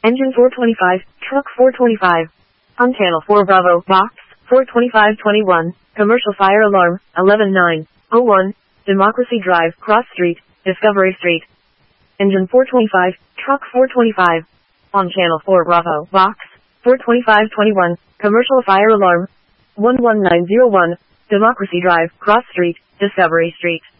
Engine 425, truck 425. On channel 4 Bravo, box 42521, commercial fire alarm 11901, Democracy Drive, Cross Street, Discovery Street. Engine 425, truck 425. On channel 4 Bravo, box 42521, commercial fire alarm 11901, Democracy Drive, Cross Street, Discovery Street.